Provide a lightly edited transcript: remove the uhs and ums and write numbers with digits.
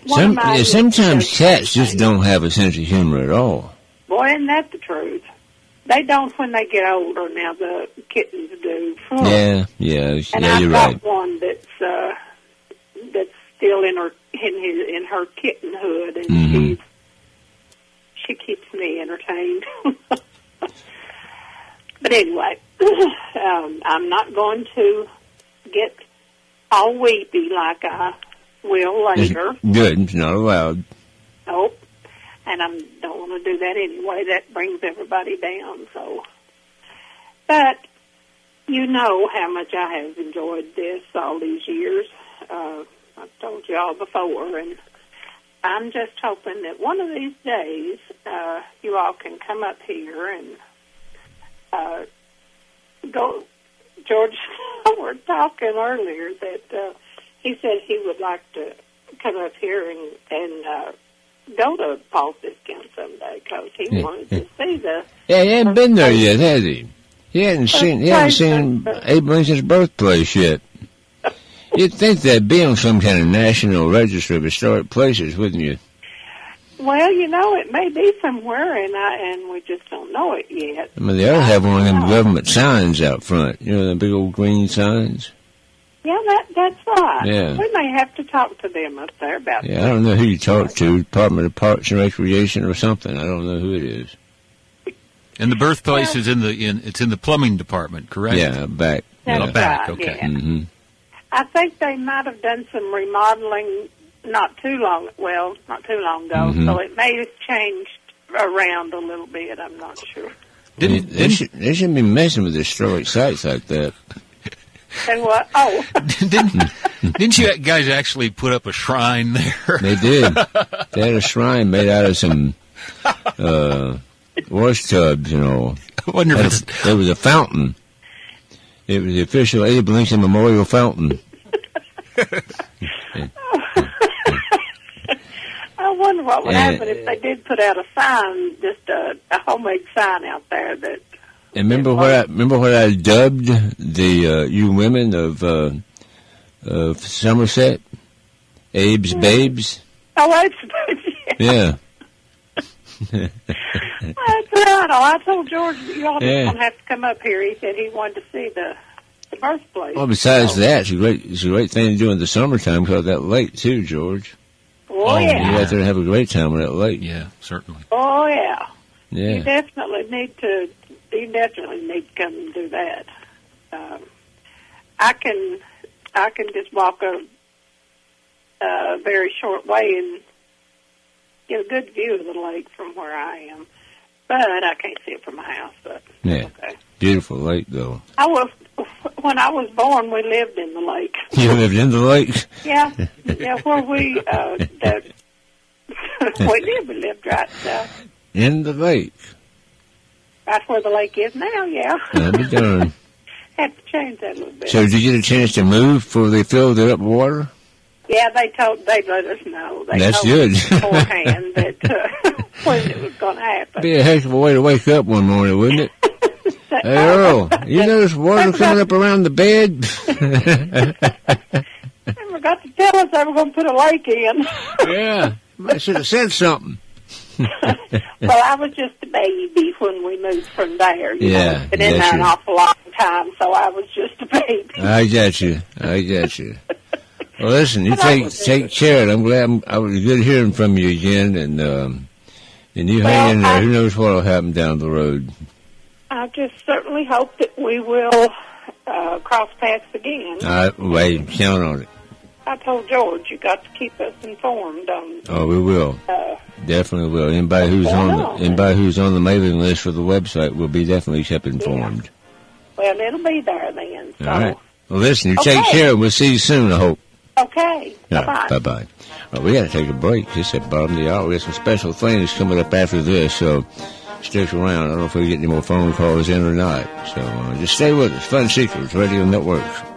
Sometimes cats just don't have a sense of humor at all. Boy, isn't that the truth? They don't when they get older. Now the kittens do. Yeah, and you're right. I've got one that's still in her kittenhood, and she keeps me entertained. But anyway, I'm not going to get all weepy like I will later. Good, it's not allowed. Nope. And I don't want to do that anyway. That brings everybody down. So, but you know how much I have enjoyed this all these years. I've told you all before, and I'm just hoping that one of these days you all can come up here and go. George, we were talking earlier that he said he would like to come up here and go to Paul's Discount someday because he wanted to see the. Yeah, he hasn't been there yet, has he? He hasn't seen Abe Lincoln's birthplace yet. You'd think that'd be on some kind of national register of historic places, wouldn't you? Well, you know, it may be somewhere, and we just don't know it yet. I mean, they ought to have one of them government signs out front. You know, the big old green signs. Yeah, that's right. Yeah. We may have to talk to them up there about that. Yeah, I don't know who you talk to, Department of Parks and Recreation or something. I don't know who it is. And the birthplace is in the plumbing department, correct? Yeah, back. That's back, right, okay. Yeah. Mm-hmm. I think they might have done some remodeling not too long ago, so it may have changed around a little bit. I'm not sure. They shouldn't be messing with historic sites like that. And what? Oh. Didn't you guys actually put up a shrine there? They did. They had a shrine made out of some wash tubs, you know. I wonder if there was a fountain. It was the official Abe Lincoln Memorial Fountain. I wonder what would happen if they did put out a sign, just a homemade sign out there that. And remember what I dubbed the you women of Somerset? Abe's Babes. Oh, Abe's Babes. Yeah. That's right. I told George you all just don't have to come up here. He said he wanted to see the birthplace. Well, besides that, it's a great thing to do in the summertime because of that lake too, George. Oh, yeah. You out there and have a great time with that lake. Yeah, certainly. Oh, yeah. Yeah. You definitely need to come and do that. I can just walk a very short way and get a good view of the lake from where I am, but I can't see it from my house. But yeah, okay. Beautiful lake though. When I was born, we lived in the lake. You lived in the lake? Yeah, where we we lived right in the lake. Right where the lake is now, yeah. That'd be darn. Had to change that a little bit. So did you get a chance to move before they filled it up with water? Yeah, they let us know. That's good. Beforehand that when it was going to happen. Be a heck of a way to wake up one morning, wouldn't it? Hey, Earl, you notice water coming up around the bed? They forgot to tell us they were going to put a lake in. Yeah, I should have said something. Well, I was just a baby when we moved from there. You know, I've been in there an awful long time, so I was just a baby. I got you. Well, listen, you take care. I'm glad I was good hearing from you again, and you hang in there. Who knows what will happen down the road? I just certainly hope that we will cross paths again. Wait, count on it. I told George you got to keep us informed on. Oh, we will. Definitely will. Anybody who's on the mailing list for the website will be definitely kept informed. Yeah. Well, it'll be there then. So. All right. Well, listen, you take care. We'll see you soon, I hope. Okay. Bye-bye. Bye-bye. Well, we got to take a break. It's at bottom of the hour. We got some special things coming up after this, so stick around. I don't know if we get any more phone calls in or not. So just stay with us. Fun Secrets Radio Network.